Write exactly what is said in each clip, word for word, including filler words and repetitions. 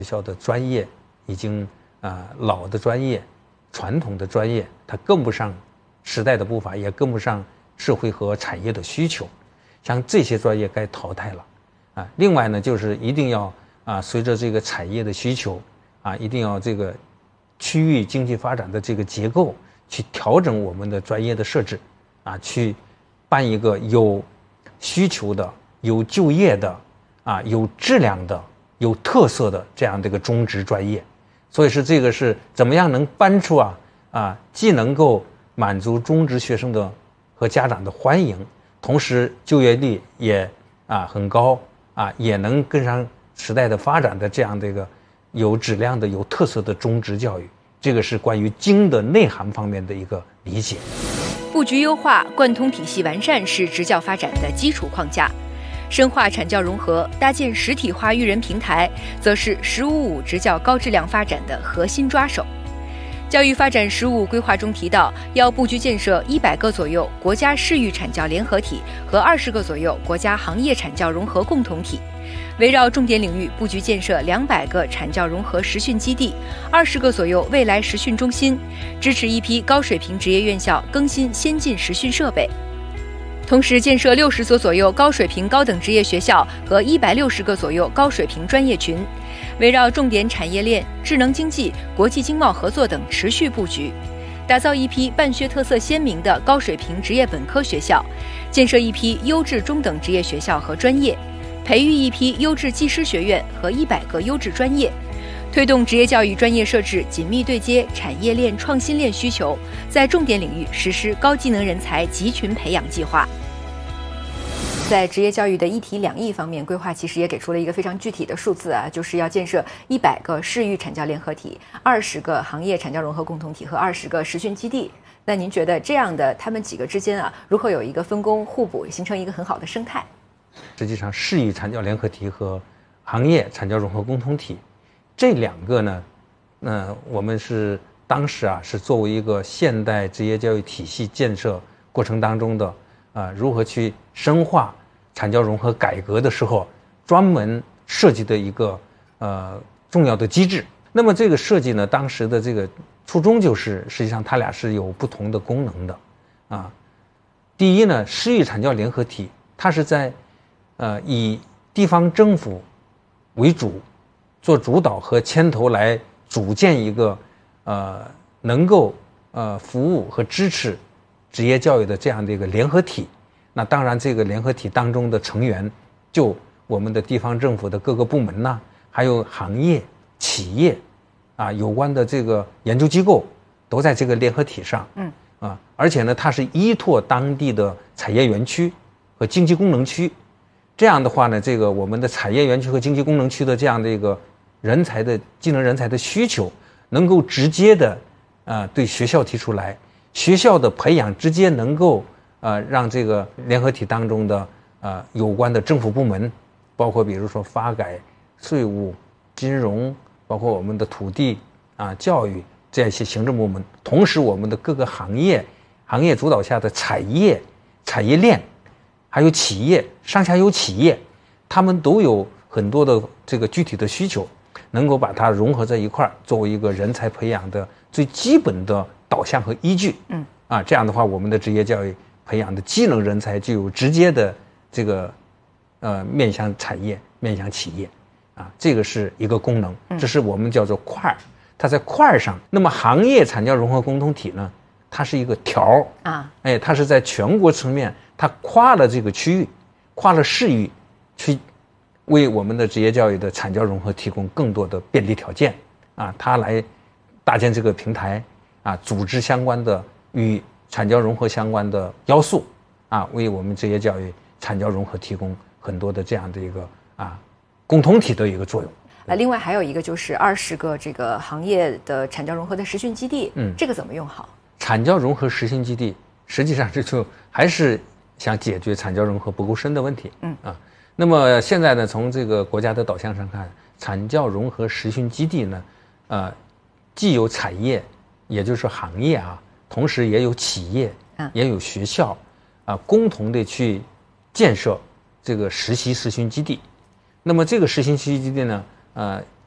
学校的专业已经啊、呃、老的专业、传统的专业，它跟不上时代的步伐，也跟不上社会和产业的需求，像这些专业该淘汰了啊。另外呢，就是一定要啊，随着这个产业的需求啊，一定要这个区域经济发展的这个结构去调整我们的专业的设置啊，去办一个有需求的、有就业的啊、有质量的、有特色的这样的一个中职专业。所以是这个是怎么样能搬出啊啊，既能够满足中职学生的和家长的欢迎，同时就业率也啊很高啊，也能跟上时代的发展的这样的一个有质量的、有特色的中职教育。这个是关于经的内涵方面的一个理解。 布局优化、贯通体系完善是职教发展的基础框架，深化产教融合，搭建实体化育人平台，则是“十五五”职教高质量发展的核心抓手。教育发展“十五五”规划中提到，要布局建设一百个左右国家市域产教联合体和二十个左右国家行业产教融合共同体，围绕重点领域布局建设两百个产教融合实训基地，二十个左右未来实训中心，支持一批高水平职业院校更新先进实训设备。同时建设六十所左右高水平高等职业学校和一百六十个左右高水平专业群，围绕重点产业链、智能经济、国际经贸合作等持续布局，打造一批办学特色鲜明的高水平职业本科学校，建设一批优质中等职业学校和专业，培育一批优质技师学院和一百个优质专业，推动职业教育专业设置紧密对接产业链、创新链需求，在重点领域实施高技能人才集群培养计划。在职业教育的一体两翼方面，规划其实也给出了一个非常具体的数字啊，就是要建设一百个市域产教联合体、二十个行业产教融合共同体和二十个实训基地。那您觉得这样的他们几个之间啊，如何有一个分工互补，形成一个很好的生态？ 实际上，市域产教联合体和行业产教融合共同体这两个呢，呃，我们是当时啊是作为一个现代职业教育体系建设过程当中的啊、呃、如何去深化产教融合改革的时候，专门设计的一个呃重要的机制。那么这个设计呢，当时的这个初衷就是，实际上它俩是有不同的功能的啊。第一呢，市域产教联合体，它是在呃以地方政府为主，做主导和牵头来组建一个呃能够呃服务和支持职业教育的这样的一个联合体。那当然，这个联合体当中的成员，就我们的地方政府的各个部门呐、啊，还有行业、企业，啊，有关的这个研究机构，都在这个联合体上。嗯，啊，而且呢，它是依托当地的产业园区和经济功能区。这样的话呢，这个我们的产业园区和经济功能区的这样的一个人才的技能人才的需求，能够直接的啊对学校提出来，学校的培养直接能够。呃，让这个联合体当中的呃有关的政府部门，包括比如说发改、税务、金融，包括我们的土地啊、教育这样一些行政部门，同时我们的各个行业、行业主导下的产业、产业链，还有企业、上下游企业，他们都有很多的这个具体的需求，能够把它融合在一块儿，作为一个人才培养的最基本的导向和依据。嗯，啊，这样的话，我们的职业教育培养的技能人才就有直接的这个呃面向产业、面向企业，啊，这个是一个功能，这是我们叫做块儿，它在块儿上。那么行业产教融合共同体呢，它是一个条啊，哎，它是在全国层面，它跨了这个区域，跨了市域，去为我们的职业教育的产教融合提供更多的便利条件啊，它来搭建这个平台啊，组织相关的与产教融合相关的要素啊，为我们职业教育产教融合提供很多的这样的一个啊共同体的一个作用。 呃，另外还有一个就是二十个这个行业的产教融合的实训基地，嗯，这个怎么用好？ 产教融合实训基地实际上这就还是想解决产教融合不够深的问题，嗯啊。那么现在呢，从这个国家的导向上看，产教融合实训基地呢，呃，既有产业，也就是行业啊。同时也有企业，也有学校，啊，共同的去建设这个实习实训基地。那么这个实习实习基地呢，呃，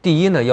第一呢，要